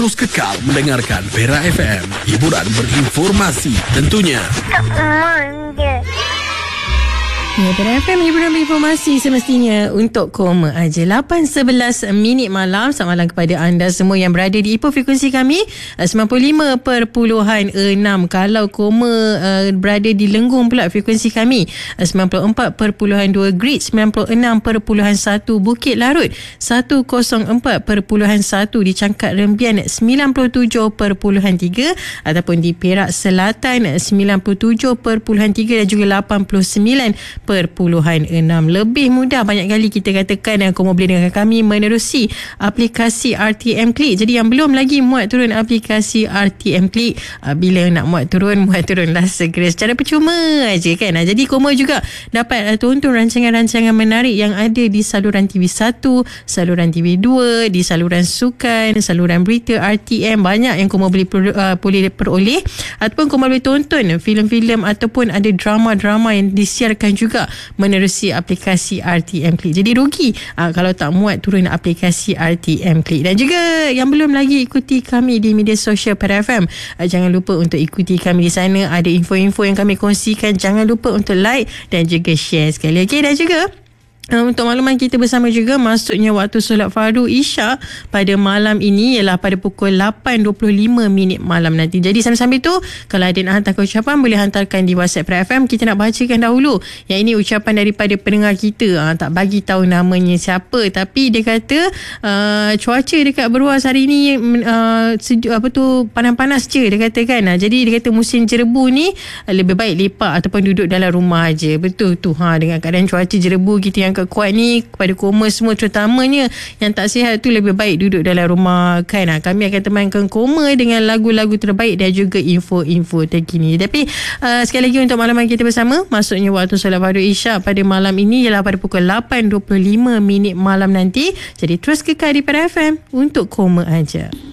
Terus kekal mendengarkan Perak FM. Hiburan berinformasi tentunya. Ya, Perak FM hiburan informasi semestinya untuk koma aja. 8.11 minit malam. Selamat malam kepada anda semua yang berada di Ipoh frekuensi kami 95.6. Kalau koma berada di Lenggong pula frekuensi kami 94.2. Grid 96.1. Bukit Larut 104.1. Di Cangkat Rembian 97.3. Ataupun di Perak Selatan 97.3 dan juga 89.6. Lebih mudah banyak kali kita katakan yang kamu boleh dengar kami menerusi aplikasi RTM Click. Jadi yang belum lagi muat turun aplikasi RTM Click, bila nak muat turunlah segera secara percuma aja kan. Jadi kamu juga dapat tonton rancangan-rancangan menarik yang ada di saluran TV1, saluran TV2, di saluran sukan, saluran berita RTM. Banyak yang kamu boleh peroleh, ataupun kamu boleh tonton filem-filem ataupun ada drama-drama yang disiarkan juga menerusi aplikasi RTM Click. Jadi rugi kalau tak muat turun aplikasi RTM Click. Dan juga yang belum lagi ikuti kami di media sosial Perak FM, jangan lupa untuk ikuti kami di sana. Ada info-info yang kami kongsikan. Jangan lupa untuk like dan juga share sekali. Okay, dan juga untuk makluman kita bersama juga, masuknya waktu solat fardu Isya pada malam ini ialah pada pukul 8.25 malam nanti. Jadi sambil-sambil tu, kalau ada nak hantarkan ucapan, boleh hantarkan di WhatsApp Perak FM. Kita nak bacakan dahulu. Yang ini ucapan daripada pendengar kita. Tak bagi tahu namanya siapa, tapi dia kata cuaca dekat Beruas hari ni panas-panas je, dia kata kan. Jadi dia kata musim jerebu ni lebih baik lepak ataupun duduk dalam rumah aje. Betul tu. Dengan keadaan cuaca jerebu kita yang kuat ni, kepada koma semua terutamanya yang tak sihat tu, lebih baik duduk dalam rumah kan. Kami akan temankan koma dengan lagu-lagu terbaik dan juga info-info terkini. Tapi sekali lagi untuk makluman kita bersama, masuknya waktu solat fardu Isya pada malam ini ialah pada pukul 8.25 malam nanti. Jadi terus kekal di Perak FM untuk koma aja.